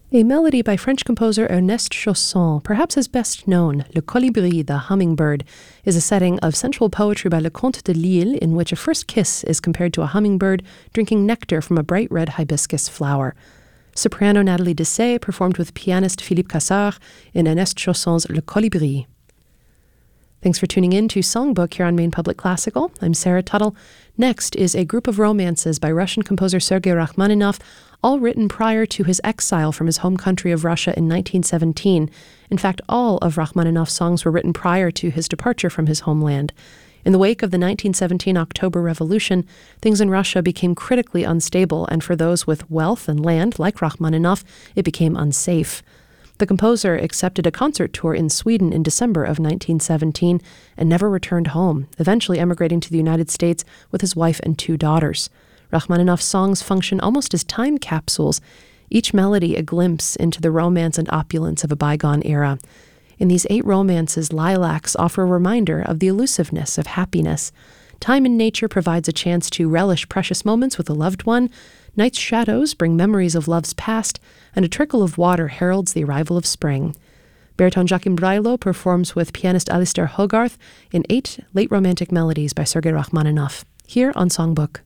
A melody by French composer Ernest Chausson, perhaps his best known, Le Colibri, the Hummingbird, is a setting of sensual poetry by Leconte de Lisle in which a first kiss is compared to a hummingbird drinking nectar from a bright red hibiscus flower. Soprano Nathalie Dessay performed with pianist Philippe Cassard in Ernest Chausson's Le Colibri. Thanks for tuning in to Songbook here on Maine Public Classical. I'm Sarah Tuttle. Next is a group of romances by Russian composer Sergei Rachmaninoff, all written prior to his exile from his home country of Russia in 1917. In fact, all of Rachmaninoff's songs were written prior to his departure from his homeland. In the wake of the 1917 October Revolution, things in Russia became critically unstable, and for those with wealth and land, like Rachmaninoff, it became unsafe. The composer accepted a concert tour in Sweden in December of 1917 and never returned home, eventually emigrating to the United States with his wife and 2 daughters. Rachmaninoff's songs function almost as time capsules, each melody a glimpse into the romance and opulence of a bygone era. In these 8 romances, lilacs offer a reminder of the elusiveness of happiness. Time in nature provides a chance to relish precious moments with a loved one. Night's shadows bring memories of love's past, and a trickle of water heralds the arrival of spring. Baritone Joachim Breilo performs with pianist Alistair Hogarth in 8 late romantic melodies by Sergei Rachmaninoff, here on Songbook.